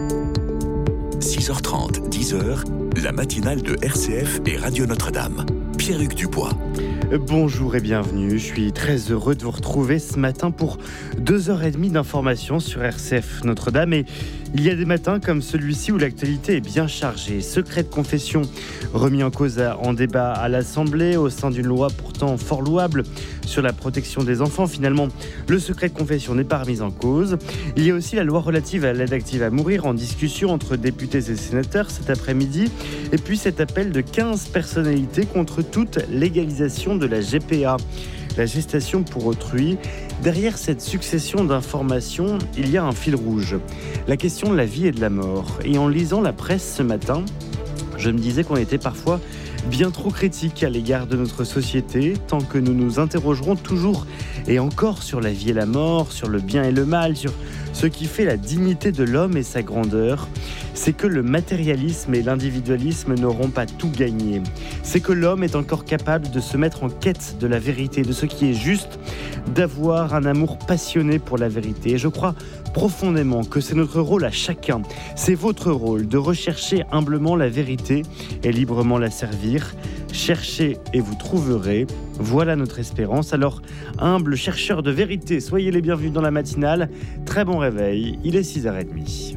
6h30, 10h, la matinale de RCF et Radio Notre-Dame. Pierre-Hugues Dubois. Bonjour et bienvenue, je suis très heureux de vous retrouver ce matin pour 2h30 d'informations sur RCF Notre-Dame. Et il y a des matins comme celui-ci où l'actualité est bien chargée. Secret de confession remis en cause en débat à l'Assemblée au sein d'une loi pourtant fort louable sur la protection des enfants. Finalement, le secret de confession n'est pas remis en cause. Il y a aussi la loi relative à l'aide active à mourir en discussion entre députés et sénateurs cet après-midi. Et puis cet appel de 15 personnalités contre toute légalisation de la GPA, la gestation pour autrui. Derrière cette succession d'informations, il y a un fil rouge, la question de la vie et de la mort. Et en lisant la presse ce matin, je me disais qu'on était parfois bien trop critique à l'égard de notre société, tant que nous nous interrogerons toujours et encore sur la vie et la mort, sur le bien et le mal, sur ce qui fait la dignité de l'homme et sa grandeur. C'est que le matérialisme et l'individualisme n'auront pas tout gagné. C'est que l'homme est encore capable de se mettre en quête de la vérité, de ce qui est juste, d'avoir un amour passionné pour la vérité. Et je crois profondément que c'est notre rôle à chacun, c'est votre rôle de rechercher humblement la vérité et librement la servir. Cherchez et vous trouverez, voilà notre espérance. Alors, humbles chercheurs de vérité, soyez les bienvenus dans la matinale. Très bon réveil, il est 6h30.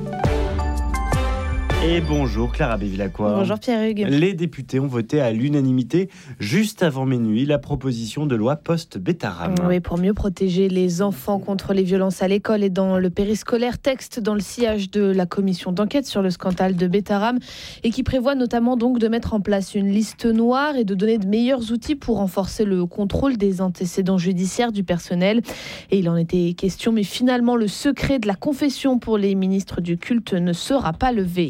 Et bonjour Clara Bévilacqua. Bonjour Pierre-Hugues. Les députés ont voté à l'unanimité, juste avant minuit, la proposition de loi post-Bétarame. Oui, pour mieux protéger les enfants contre les violences à l'école et dans le périscolaire. Texte dans le sillage de la commission d'enquête sur le scandale de Bétarame et qui prévoit notamment donc de mettre en place une liste noire et de donner de meilleurs outils pour renforcer le contrôle des antécédents judiciaires du personnel. Et il en était question, mais finalement le secret de la confession pour les ministres du culte ne sera pas levé.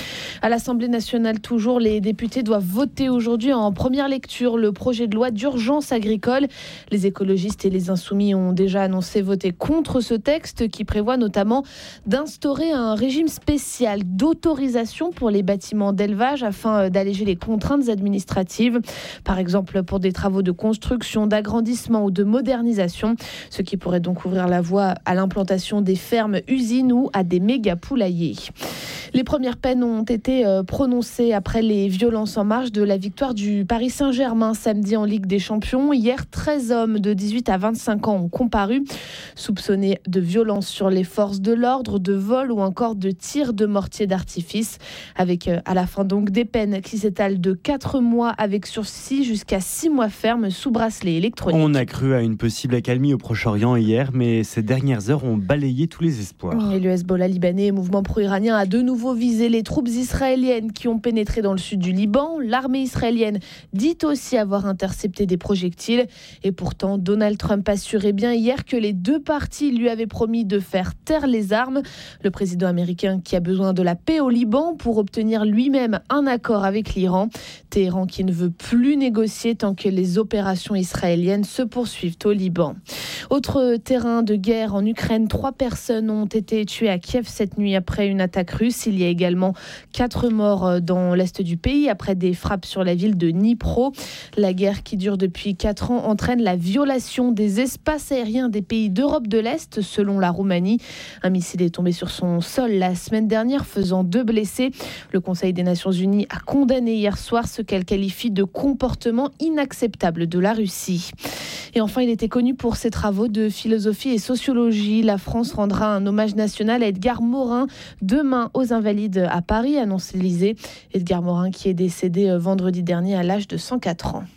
À l'Assemblée nationale, toujours, les députés doivent voter aujourd'hui en première lecture le projet de loi d'urgence agricole. Les écologistes et les insoumis ont déjà annoncé voter contre ce texte qui prévoit notamment d'instaurer un régime spécial d'autorisation pour les bâtiments d'élevage afin d'alléger les contraintes administratives, par exemple pour des travaux de construction, d'agrandissement ou de modernisation, ce qui pourrait donc ouvrir la voie à l'implantation des fermes, usines ou à des méga poulaillers. Les premières peines ont été prononcées après les violences en marge de la victoire du Paris Saint-Germain samedi en Ligue des Champions. Hier, 13 hommes de 18 à 25 ans ont comparu, soupçonnés de violences sur les forces de l'ordre, de vol ou encore de tir de mortier d'artifice, avec à la fin donc des peines qui s'étalent de 4 mois avec sursis jusqu'à 6 mois ferme sous bracelet électronique. On a cru à une possible accalmie au Proche-Orient hier, mais ces dernières heures ont balayé tous les espoirs. Et le Hezbollah libanais, mouvement pro-iranien, a de nouveau visé les troupes israéliennes qui ont pénétré dans le sud du Liban. L'armée israélienne dit aussi avoir intercepté des projectiles. Et pourtant, Donald Trump assurait bien hier que les deux parties lui avaient promis de faire taire les armes. Le président américain qui a besoin de la paix au Liban pour obtenir lui-même un accord avec l'Iran. Téhéran qui ne veut plus négocier tant que les opérations israéliennes se poursuivent au Liban. Autre terrain de guerre en Ukraine, 3 personnes ont été tuées à Kiev cette nuit après une attaque russe. Il y a également 4 morts dans l'est du pays après des frappes sur la ville de Dnipro. La guerre qui dure depuis 4 ans entraîne la violation des espaces aériens des pays d'Europe de l'Est, selon la Roumanie. Un missile est tombé sur son sol la semaine dernière, faisant 2 blessés. Le Conseil des Nations Unies a condamné hier soir ce qu'elle qualifie de comportement inacceptable de la Russie. Et enfin, il était connu pour ses travaux de philosophie et sociologie. La France rendra un hommage national à Edgar Morin demain aux Invalides à Paris, annonce l'Élysée. Edgar Morin qui est décédé vendredi dernier à l'âge de 104 ans.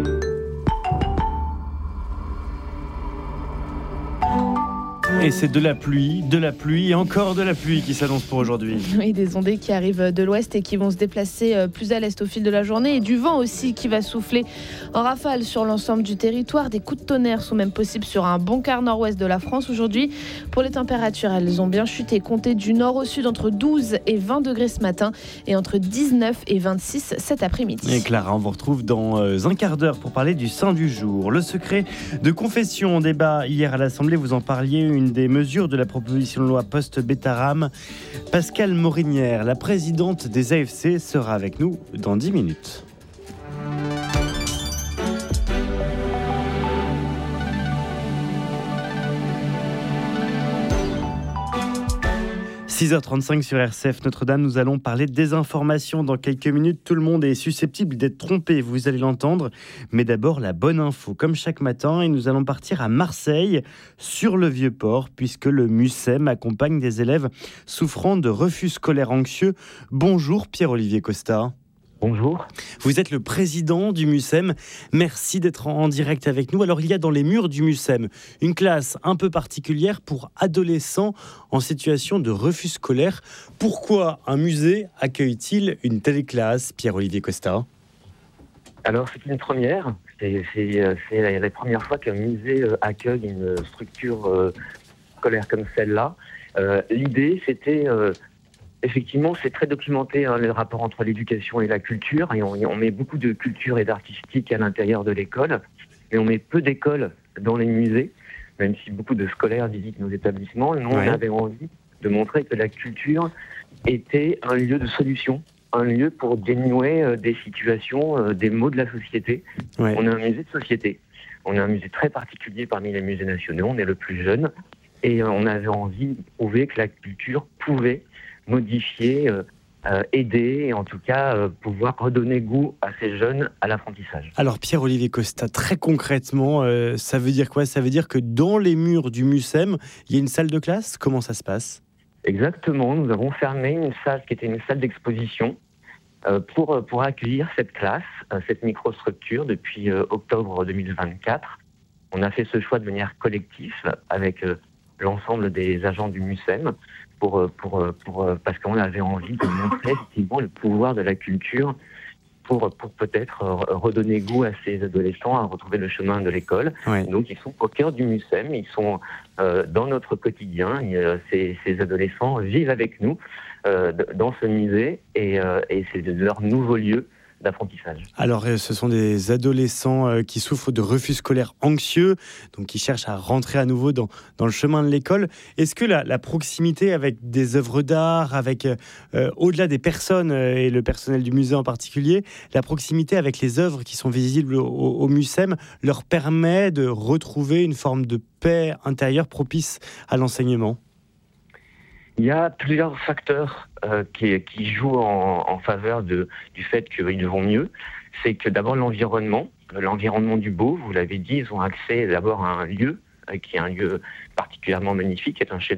Et c'est de la pluie et encore de la pluie qui s'annonce pour aujourd'hui. Oui, des ondées qui arrivent de l'ouest et qui vont se déplacer plus à l'est au fil de la journée. Et du vent aussi qui va souffler en rafale sur l'ensemble du territoire. Des coups de tonnerre sont même possibles sur un bon quart nord-ouest de la France aujourd'hui. Pour les températures, elles ont bien chuté. Comptez du nord au sud entre 12 et 20 degrés ce matin et entre 19 et 26 cet après-midi. Et Clara, on vous retrouve dans un quart d'heure pour parler du saint du jour. Le secret de confession en débat hier à l'Assemblée, vous en parliez, une des mesures de la proposition de loi post-Bétarame. Pascale Morinière, la présidente des AFC, sera avec nous dans 10 minutes. « 6h35 sur RCF Notre-Dame, nous allons parler de désinformation dans quelques minutes. Tout le monde est susceptible d'être trompé, vous allez l'entendre. Mais d'abord, la bonne info, comme chaque matin. Et nous allons partir à Marseille, sur le Vieux-Port, puisque le MUCEM accompagne des élèves souffrant de refus scolaire anxieux. Bonjour Pierre-Olivier Costa. Bonjour. Vous êtes le président du MUCEM. Merci d'être en direct avec nous. Alors, il y a dans les murs du MUCEM une classe un peu particulière pour adolescents en situation de refus scolaire. Pourquoi un musée accueille-t-il une telle classe, Pierre-Olivier Costa ? Alors, c'est une première. C'est la première fois qu'un musée accueille une structure scolaire comme celle-là. L'idée, c'était... Effectivement, c'est très documenté, le rapport entre l'éducation et la culture, et on met beaucoup de culture et d'artistique à l'intérieur de l'école, mais on met peu d'écoles dans les musées, même si beaucoup de scolaires visitent nos établissements. Nous, on avait envie de montrer que la culture était un lieu de solution, un lieu pour dénouer des situations, des maux de la société. Ouais. On est un musée de société. On est un musée très particulier parmi les musées nationaux, on est le plus jeune, et on avait envie de prouver que la culture pouvait modifier, aider et en tout cas pouvoir redonner goût à ces jeunes à l'apprentissage. Alors Pierre-Olivier Costa, très concrètement, ça veut dire quoi ? Ça veut dire que dans les murs du MUCEM, il y a une salle de classe ? Comment ça se passe ? Exactement, nous avons fermé une salle qui était une salle d'exposition pour accueillir cette classe, cette microstructure depuis octobre 2024. On a fait ce choix de manière collective avec l'ensemble des agents du MUCEM parce qu'on avait envie de montrer effectivement le pouvoir de la culture pour peut-être redonner goût à ces adolescents à retrouver le chemin de l'école. Ouais. Donc ils sont au cœur du MUCEM, ils sont dans notre quotidien, ces adolescents vivent avec nous dans ce musée et c'est leur nouveau lieu d'apprentissage. Alors, ce sont des adolescents qui souffrent de refus scolaire anxieux, donc qui cherchent à rentrer à nouveau dans le chemin de l'école. Est-ce que la proximité avec des œuvres d'art, avec au-delà des personnes et le personnel du musée en particulier, la proximité avec les œuvres qui sont visibles au MUCEM leur permet de retrouver une forme de paix intérieure propice à l'enseignement ? Il y a plusieurs facteurs qui jouent en faveur du fait qu'ils vont mieux. C'est que d'abord l'environnement du Beau, vous l'avez dit, ils ont accès d'abord à un lieu qui est un lieu particulièrement magnifique, qui est un chef